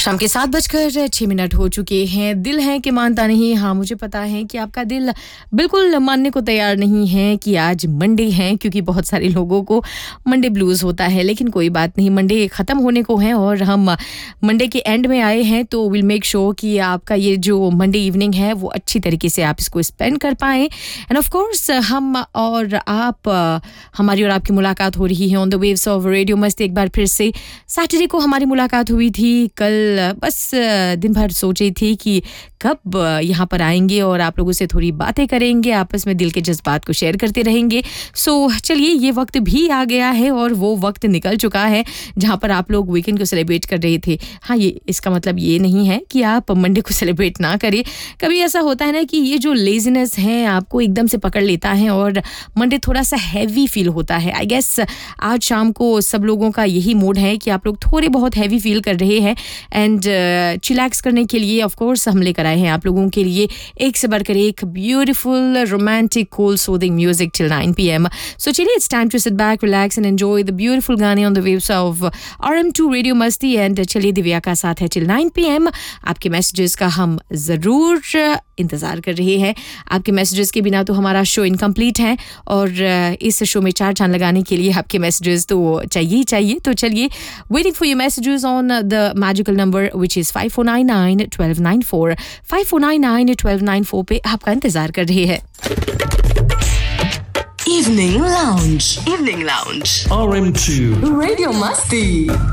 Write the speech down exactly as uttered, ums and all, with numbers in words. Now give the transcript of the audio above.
शाम के सात बजकर छह मिनट हो चुके हैं। दिल है कि मानता नहीं। हाँ, मुझे पता है कि आपका दिल बिल्कुल मानने को तैयार नहीं है कि आज मंडे है, क्योंकि बहुत सारे लोगों को मंडे ब्लूज होता है। लेकिन कोई बात नहीं, मंडे ख़त्म होने को है और हम मंडे के एंड में आए हैं, तो विल मेक श्योर कि आपका ये जो मंडे इवनिंग है वो अच्छी तरीके से आप इसको स्पेंड कर पाएँ। एंड ऑफ कोर्स हम और आप, हमारी और आपकी मुलाकात हो रही है on the waves of radio मस्ती। एक बार फिर से सैटरडे को हमारी मुलाकात हुई थी। कल बस दिन भर सोच रही थी कि कब यहाँ पर आएंगे और आप लोगों से थोड़ी बातें करेंगे, आपस में दिल के जज्बात को शेयर करते रहेंगे। सो चलिए, ये वक्त भी आ गया है और वो वक्त निकल चुका है जहाँ पर आप लोग वीकेंड को सेलिब्रेट कर रहे थे। हाँ, ये इसका मतलब ये नहीं है कि आप मंडे को सेलिब्रेट ना करें। कभी ऐसा होता है ना कि ये जो लेजीनेस है आपको एकदम से पकड़ लेता है और मंडे थोड़ा सा हैवी फील होता है। आई गेस आज शाम को सब लोगों का यही मूड है कि आप लोग थोड़े बहुत हैवी फील कर रहे हैं। एंड चिलैक्स uh, करने के लिए ऑफ कोर्स हम लेकर आए हैं आप लोगों के लिए एक से बढ़कर एक beautiful romantic cool soothing music till nine P M. सो चलिए, it's time to sit back, relax and enjoy the beautiful गाने on the waves of R M to radio मस्ती। एंड चलिए, दिव्या का साथ है टिल नाइन पी एम। आपके messages का हम ज़रूर इंतज़ार कर रहे हैं। आपके मैसेजेस के बिना तो हमारा शो इनकम्प्लीट है और इस शो में चार चांद लगाने के लिए आपके मैसेजेस तो चाहिए ही चाहिए। तो चलिए, waiting for your messages on the magical number which is five four nine nine twelve nine four. Five four nine nine twelve nine four पे आपका इंतज़ार कर रहे हैं। Evening Lounge. Evening Lounge. R M two Radio Masti.